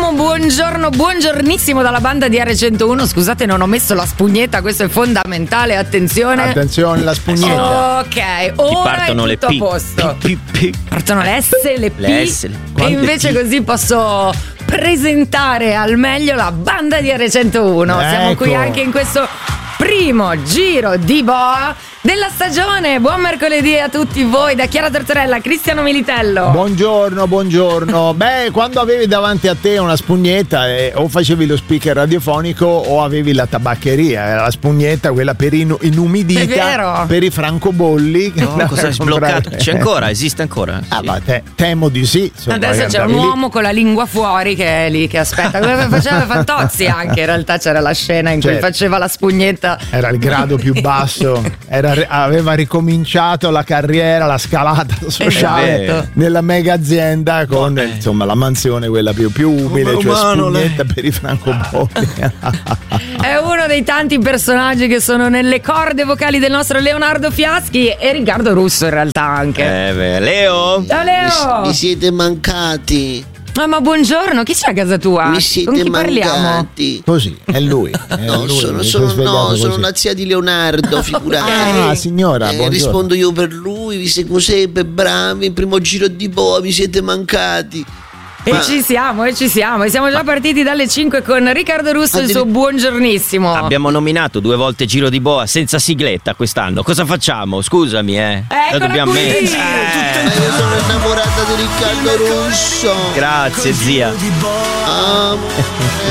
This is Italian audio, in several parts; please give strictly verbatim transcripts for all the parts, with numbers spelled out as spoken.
un buongiorno, buongiornissimo dalla banda di R centouno. Scusate, non ho messo la spugnetta, questo è fondamentale, attenzione. Attenzione, la spugnetta. Ok, ora partono è le tutto P, a posto. P, P, P. Partono le S, le P, Le S, le- e quante invece P? così posso presentare al meglio la banda di R centouno. Siamo Ecco. qui anche in questo primo giro di boa della stagione. Buon mercoledì a tutti voi da Chiara Tortorella, Cristiano Militello. Buongiorno, buongiorno. Beh, quando avevi davanti a te una spugnetta, eh, o facevi lo speaker radiofonico o avevi la tabaccheria. Era la spugnetta, quella per inu- inumidita, È vero. per i francobolli. che No, andavi cosa a hai sbloccato? comprare. C'è ancora? Esiste ancora? Ah, Sì. ma te- temo di sì. insomma, Adesso che c'è un andavi lì. uomo con la lingua fuori che è lì che aspetta. Come faceva Fantozzi anche. In realtà c'era la scena in cui Certo. faceva la spugnetta. Era il grado più basso, era, aveva ricominciato la carriera, la scalata sociale Esatto. nella mega azienda con Eh. insomma la mansione quella più, più umile, Come cioè umano, spugnetta per i francobolli. È uno dei tanti personaggi che sono nelle corde vocali del nostro Leonardo Fiaschi e Riccardo Russo in realtà anche. Eh, beh, Leo? Ciao Leo! Mi siete mancati. Ah, ma buongiorno, chi c'è a casa tua? Mi Con siete chi parliamo? mancati. Così, è lui. È No, lui, sono, mi sono, svegliato no, così. sono una zia di Leonardo, figurati. Ah, signora, Eh, buongiorno. rispondo io per lui, vi siete sempre bravi, il primo giro di boa vi siete mancati. E Ma- ci siamo, e ci siamo. E siamo già partiti dalle cinque con Riccardo Russo e il suo Addiri- buongiornissimo. Abbiamo nominato due volte Giro di Boa senza sigletta quest'anno. Cosa facciamo? Scusami, eh. Eccola La dobbiamo qui! mettere. Ma Eh, io sono innamorata di Riccardo Russo. Grazie, zia. Amore.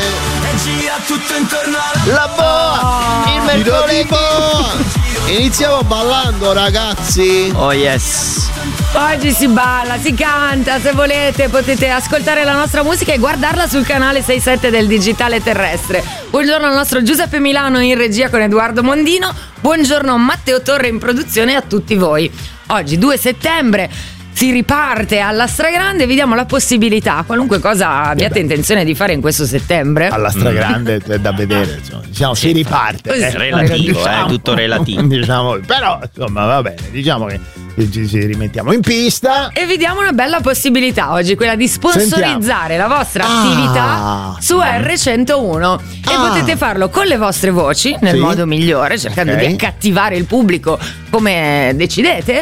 La boa! Il mercoledì. Iniziamo ballando, ragazzi. Oh yes. Oggi si balla, si canta, se volete potete ascoltare la nostra musica e guardarla sul canale sei sette del Digitale Terrestre. Buongiorno al nostro Giuseppe Milano in regia con Edoardo Mondino, buongiorno Matteo Torre in produzione e a tutti voi. Oggi due settembre si riparte alla stragrande, vi diamo la possibilità, qualunque cosa abbiate intenzione di fare in questo settembre. Alla stragrande è da vedere, insomma. Diciamo, si riparte. Così, eh. relativo, Diciamo, eh, tutto relativo. Diciamo, però, insomma, va bene, diciamo che ci ci rimettiamo in pista. E vi diamo una bella possibilità oggi, quella di sponsorizzare Sentiamo. la vostra Ah. attività su R centouno e Ah. potete farlo con le vostre voci nel Sì. modo migliore, cercando Ok. di accattivare il pubblico come decidete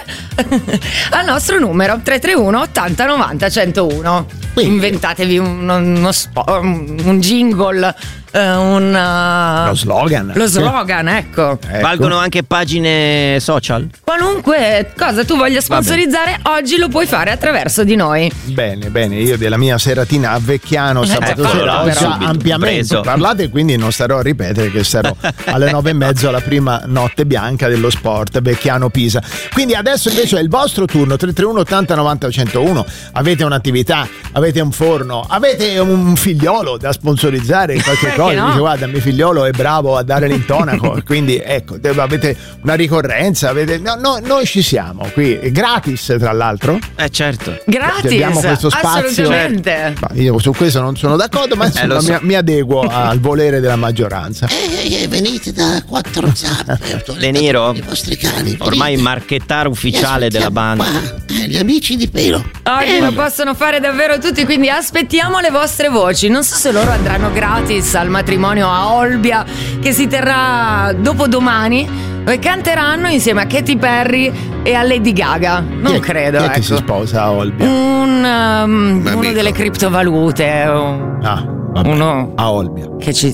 al nostro numero tre tre uno ottanta novanta centouno. Quindi- Inventatevi uno, uno spo- un jingle, eh, un uh, Lo slogan. lo slogan, ecco. Ecco. Valgono anche pagine social? Qualunque cosa tu voglia sponsorizzare, oggi lo puoi fare attraverso di noi. Bene, bene, io della mia seratina a Vecchiano sabato Eccolo, sera ho però. già Subito, ampiamente preso. parlato e quindi non starò a ripetere che sarò alle nove e mezzo alla prima notte bianca dello sport Vecchiano Pisa. Quindi adesso invece è il vostro turno, tre tre uno ottanta novanta centouno. Avete un'attività, avete un forno, avete un figliolo da sponsorizzare, qualche Perché cosa, no? dice guarda mio figliolo è bravo a dare l'intonaco, quindi ecco, avete una ricorrenza, avete... No, no, noi ci siamo qui, è gratis tra l'altro. Eh certo. Gratis, Abbiamo questo spazio. assolutamente. Ma io su questo non sono d'accordo, ma insomma lo so. mi, mi adeguo al volere della maggioranza. Eh, eh, venite da quattro zampe. De Niro? I vostri cani. Ormai il venite. marchettaro ufficiale Vi della aspettiamo banda. qua, eh, gli amici di pelo. Oggi lo possono fare davvero tutti, quindi aspettiamo le vostre voci. Non so se loro andranno gratis al matrimonio a Olbia che si terrà dopodomani e canteranno insieme a Katy Perry e a Lady Gaga. Non Chi è- credo, chi è che si ecco. sposa a Olbia? Un, um, uno amico. delle criptovalute, un- Ah, vabbè. uno A Olbia. che ci